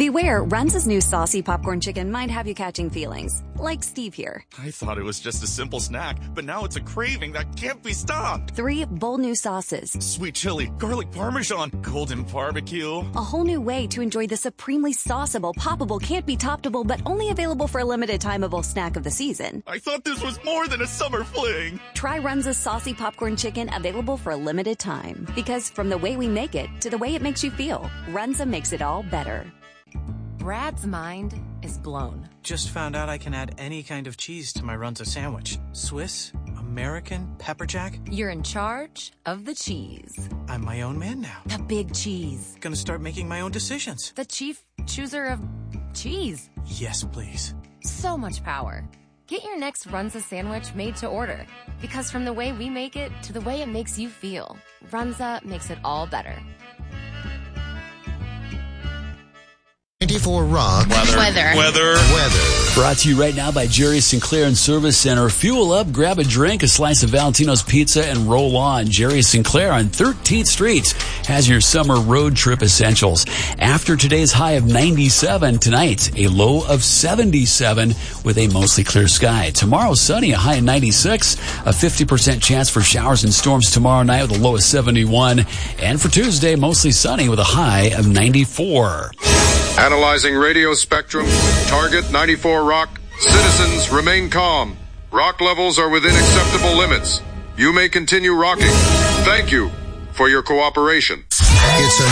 Beware, Runza's new saucy popcorn chicken might have you catching feelings. Like Steve here. I thought it was just a simple snack, but now it's a craving that can't be stopped. 3 bold new sauces. Sweet chili, garlic parmesan, golden barbecue. A whole new way to enjoy the supremely sauceable, poppable, can't be toppable, but only available for a limited timeable snack of the season. I thought this was more than a summer fling. Try Runza's saucy popcorn chicken, available for a limited time. Because from the way we make it to the way it makes you feel, Runza makes it all better. Brad's mind is blown. Just found out I can add any kind of cheese to my Runza sandwich. Swiss, American, pepper jack. You're in charge of the cheese. I'm my own man now. The big cheese. Gonna start making my own decisions. The chief chooser of cheese. Yes, please. So much power. Get your next Runza sandwich made to order. Because from the way we make it to the way it makes you feel, Runza makes it all better. 94 Rock. Weather. Brought to you right now by Jerry Sinclair and Service Center. Fuel up, grab a drink, a slice of Valentino's pizza, and roll on. Jerry Sinclair on 13th Street has your summer road trip essentials. After today's high of 97, tonight a low of 77 with a mostly clear sky. Tomorrow sunny, a high of 96, a 50% chance for showers and storms tomorrow night with a low of 71. And for Tuesday, mostly sunny with a high of 94. Analyzing radio spectrum, target 94 Rock. Citizens remain calm. Rock levels are within acceptable limits. You may continue rocking. Thank you for your cooperation. It's a